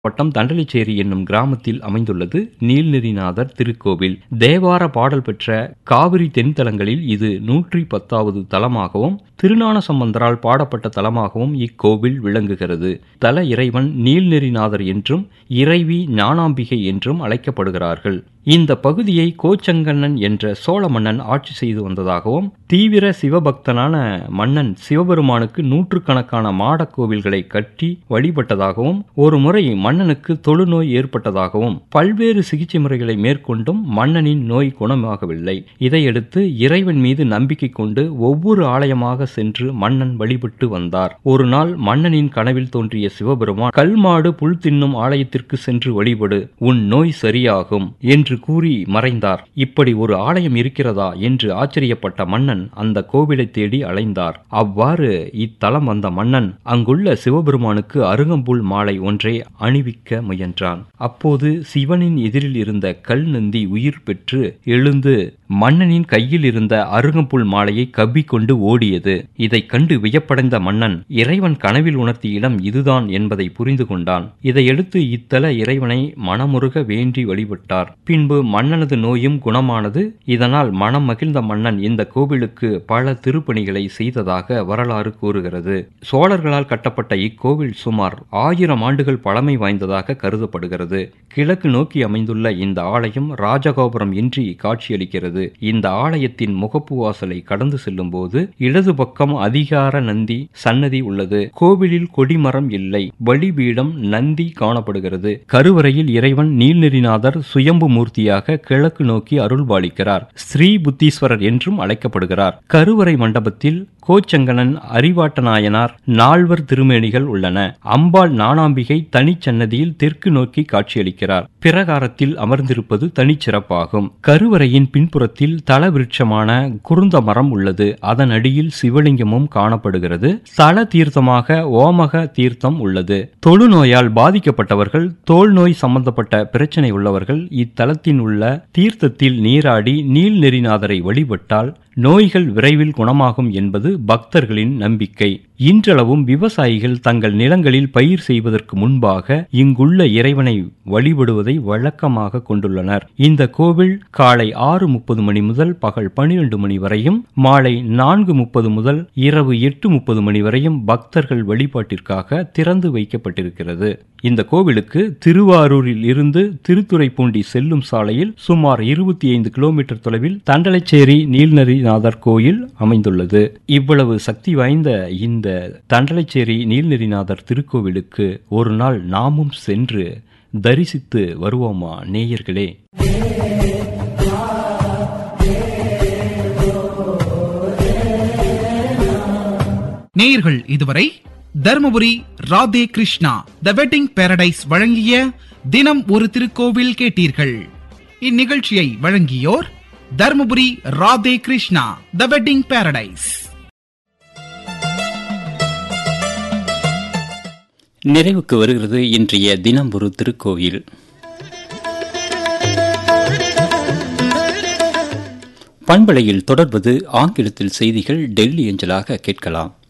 வட்டம் தண்டலைச்சேரி என்னும் கிராமத்தில் அமைந்துள்ளது நீல்நெறிநாதர் திருக்கோவில். தேவார பாடல் பெற்ற காவிரி தென்தலங்களில் இது 110வது தலமாகவும் திருஞான சம்பந்தரால் பாடப்பட்ட தலமாகவும் இக்கோவில் விளங்குகிறது. தல இறைவன் நீல்நெறிநாதர் என்றும் இறைவி ஞானாம்பிகை என்றும் அழைக்கப்படுகிறார்கள். இந்த பகுதியை கோச்செங்கண்ணன் என்ற சோழ மன்னன் ஆட்சி செய்து வந்ததாகவும் தீவிர சிவபக்தனான மன்னன் சிவபெருமானுக்கு நூற்றுக்கணக்கான மாடக் கோவில்களை கட்டி வழிபட்டதாகவும் ஒருமுறை மன்னனுக்கு தொழுநோய் ஏற்பட்டதாகவும் பல்வேறு சிகிச்சை முறைகளை மேற்கொண்டும் மன்னனின் நோய் குணமாகவில்லை. இதையடுத்து இறைவன் மீது நம்பிக்கை கொண்டு ஒவ்வொரு ஆலயமாக சென்று மன்னன் வழிபட்டு வந்தார். ஒரு நாள் மன்னனின் கனவில் தோன்றிய சிவபெருமான் கல்மாடு புல் தின்னும் ஆலயத்திற்கு சென்று வழிபடு, உன் நோய் சரியாகும் என்று கூறி மறைந்தார். இப்படி ஒரு ஆலயம் இருக்கிறதா என்று ஆச்சரியப்பட்ட மன்னன் அந்த கோவிலை தேடி அலைந்தார். அவ்வாறு இத்தலம் வந்த மன்னன் அங்குள்ள சிவபெருமானுக்கு அருகம்புல் மாலை ஒன்றை அணிவிக்க முயன்றான். அப்போது சிவனின் எதிரில் இருந்த கல் நந்தி உயிர் பெற்று எழுந்து மன்னனின் கையில் இருந்த அருகம்புல் மாலையை கவ்விக்கொண்டு ஓடியது. இதைக் கண்டு வியப்படைந்த மன்னன் இறைவன் கனவில் உணர்த்திய இடம் இதுதான் என்பதை புரிந்து கொண்டான். இதையடுத்து இத்தல இறைவனை மனமுருக வேண்டி வழிபட்டார். பின்பு மன்னனது நோயும் குணமானது. இதனால் மனம் மகிழ்ந்த மன்னன் இந்த கோவிலுக்கு பல திருப்பணிகளை செய்ததாக வரலாறு கூறுகிறது. சோழர்களால் கட்டப்பட்ட இக்கோவில் சுமார் 1000 ஆண்டுகள் பழமை வாய்ந்ததாக கருதப்படுகிறது. கிழக்கு நோக்கி அமைந்துள்ள இந்த ஆலயம் ராஜகோபுரம் இன்றி காட்சியளிக்கிறது. இந்த ஆலயத்தின் முகப்பு வாசலை கடந்து செல்லும் போது இடது பக்கம் அதிகார நந்தி சன்னதி உள்ளது. கோவிலில் கொடிமரம் இல்லை, பலிபீடம், நந்தி காணப்படுகிறது. கருவறையில் இறைவன் நீல்நெறிநாதர் சுயம்பு மூர்த்தியாக கிழக்கு நோக்கி அருள்பாலிக்கிறார். ஸ்ரீ புத்தீஸ்வரர் என்றும் அழைக்கப்படுகிறார். கருவறை மண்டபத்தில் கோச்செங்கண்ணன், அறிவாட்ட நாயனார், 4 திருமேனிகள் உள்ளன. அம்பாள் ஞானாம்பிகை தனிச்சன்னதியில் தெற்கு நோக்கி காட்சியளிக்கிறார். பிரகாரத்தில் அமர்ந்திருப்பது தனிச்சிறப்பாகும். கருவறையின் பின்புறத்தில் தல விருட்சமான குருந்த மரம் உள்ளது. அதன் அடியில் சிவலிங்கமும் காணப்படுகிறது. தல தீர்த்தமாக ஓமக தீர்த்தம் உள்ளது. தொழுநோயால் பாதிக்கப்பட்டவர்கள், தோல் நோய் சம்பந்தப்பட்ட பிரச்சனை உள்ளவர்கள் இத்தலத்தின் உள்ள தீர்த்தத்தில் நீராடி நீல்நெறிநாதரை வழிபட்டால் நோய்கள் விரைவில் குணமாகும் என்பது பக்தர்களின் நம்பிக்கை. இன்றளவும் விவசாயிகள் தங்கள் நிலங்களில் பயிர் செய்வதற்கு முன்பாக இங்குள்ள இறைவனை வழிபடுவதை வழக்கமாக கொண்டுள்ளனர். இந்த கோவில் காலை 6:30 மணி முதல் பகல் 12 மணி வரையும், மாலை 4:30 முதல் இரவு 8:30 மணி வரையும் பக்தர்கள் வழிபாட்டிற்காக திறந்து வைக்கப்பட்டிருக்கிறது. இந்த கோவிலுக்கு திருவாரூரில் இருந்து திருத்துறைப்பூண்டி செல்லும் சாலையில் சுமார் 25 கிலோமீட்டர் தொலைவில் தண்டலைச்சேரி நீல்நெறிநாதர் கோயில் அமைந்துள்ளது. இவ்வளவு சக்தி வாய்ந்த இந்த தண்டலைச்சேரி நீல்நெறிநாதர் திருக்கோவிலுக்கு ஒரு நாள் நாமும் சென்று தரிசித்து வருவோமா நேயர்களே? நேயர்கள் இதுவரை தர்மபுரி ராதே கிருஷ்ணா தி வெட்டிங் பாரடைஸ் வழங்கிய தினம் ஒரு திருக்கோவில் கேட்டீர்கள். இந்நிகழ்ச்சியை வழங்கியோர் தர்மபுரி ராதே கிருஷ்ணா தி வெட்டிங் பாரடைஸ். நிறைவுக்கு வருகிறது இன்றைய தினம் ஒரு திருக்கோவில். பண்பலையில் தொடர்வது ஆங்கிலத்தில் செய்திகள் டெல்லி அஞ்சலாக கேட்கலாம்.